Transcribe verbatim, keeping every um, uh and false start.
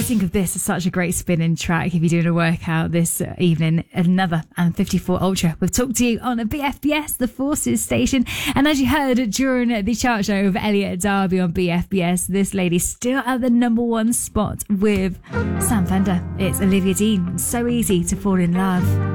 always think of this as such a great spinning track if you're doing a workout this evening. Another and fifty-four Ultra. We've talked to you on a B F B S, the Forces station. And as you heard during the chart show of Elliot Darby on B F B S, this lady's still at the number one spot with Sam Fender. It's Olivia Dean. So easy to fall in love.